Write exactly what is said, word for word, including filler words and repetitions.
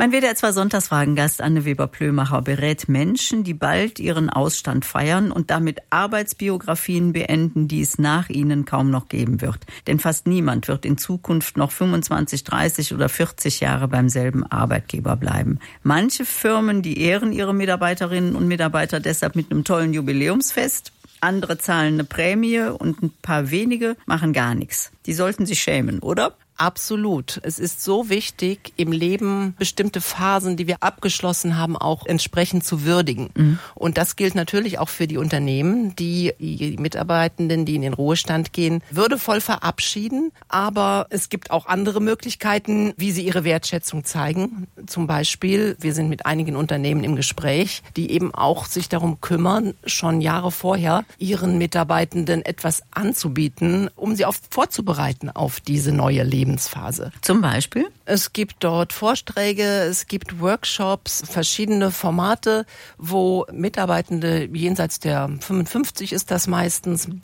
Mein W D R zwei Sonntagsfragengast Anne Weber-Plömacher berät Menschen, die bald ihren Ausstand feiern und damit Arbeitsbiografien beenden, die es nach ihnen kaum noch geben wird. Denn fast niemand wird in Zukunft noch fünfundzwanzig, dreißig oder vierzig Jahre beim selben Arbeitgeber bleiben. Manche Firmen, die ehren ihre Mitarbeiterinnen und Mitarbeiter deshalb mit einem tollen Jubiläumsfest. Andere zahlen eine Prämie und ein paar wenige machen gar nichts. Die sollten sich schämen, oder? Absolut. Es ist so wichtig, im Leben bestimmte Phasen, die wir abgeschlossen haben, auch entsprechend zu würdigen. Mhm. Und das gilt natürlich auch für die Unternehmen, die die Mitarbeitenden, die in den Ruhestand gehen, würdevoll verabschieden. Aber es gibt auch andere Möglichkeiten, wie sie ihre Wertschätzung zeigen. Zum Beispiel, wir sind mit einigen Unternehmen im Gespräch, die eben auch sich darum kümmern, schon Jahre vorher ihren Mitarbeitenden etwas anzubieten, um sie auf, vorzubereiten auf diese neue Lebensphase. Lebensphase. Zum Beispiel? Es gibt dort Vorträge, es gibt Workshops, verschiedene Formate, wo Mitarbeitende jenseits der fünfundfünfzig ist das meistens,